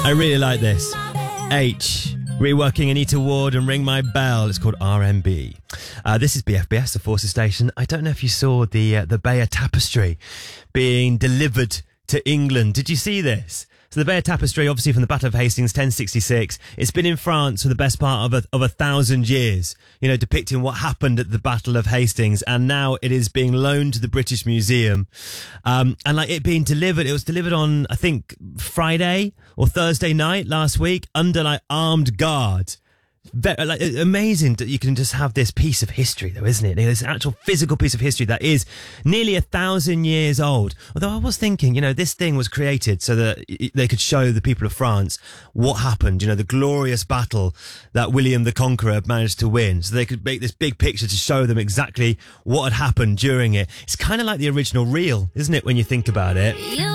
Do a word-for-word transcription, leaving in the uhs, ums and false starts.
I really like this. H. Reworking Anita Ward and Ring My Bell. It's called R M B. Uh, this is B F B S, the Forces Station. I don't know if you saw the uh, the Bayeux Tapestry being delivered to England. Did you see this? So the Bayeux Tapestry, obviously from the Battle of Hastings, ten sixty-six. It's been in France for the best part of a, of a thousand years, you know, depicting what happened at the Battle of Hastings. And now it is being loaned to the British Museum. Um, and like it being delivered, it was delivered on, I think, Friday or Thursday night last week under like armed guard. Very, like, amazing that you can just have this piece of history, though, isn't it? This actual physical piece of history that is nearly a thousand years old. Although I was thinking, you know, this thing was created so that they could show the people of France what happened, you know, the glorious battle that William the Conqueror managed to win. So they could make this big picture to show them exactly what had happened during it. It's kind of like the original reel, isn't it, when you think about it?